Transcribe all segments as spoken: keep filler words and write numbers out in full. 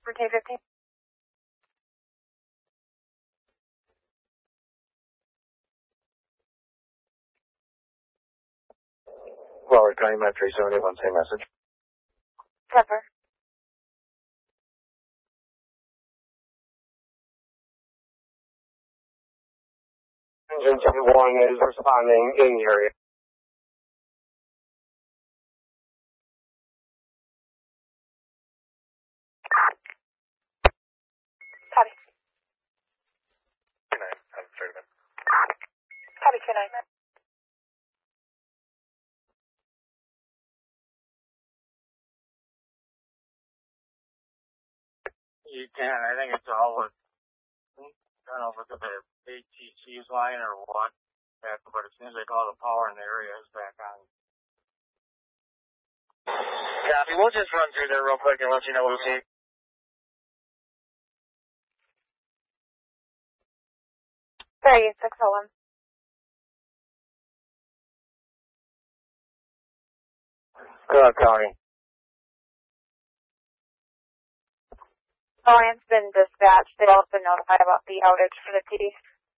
for K fifteen. Broward County Met three seventy-one, same message. Pepper. Engine seventy-one is responding in the area. Copy. Good night. I'm sorry, man. Copy, two nine. You can. I think it's all with, I don't know if it's the A T C's line or what, but as soon as they call the power in the area, it's back on. Copy. We'll just run through there real quick and let you know what we see. Sorry, six oh one. Broward County. Alliance been dispatched. They also notified about the outage for the P D.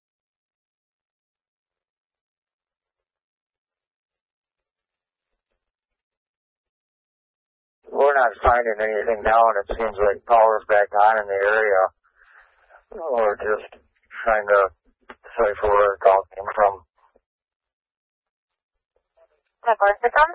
We're not finding anything now, and it seems like power's back on in the area. We're just trying to decipher where the call came from. Pepper. It's on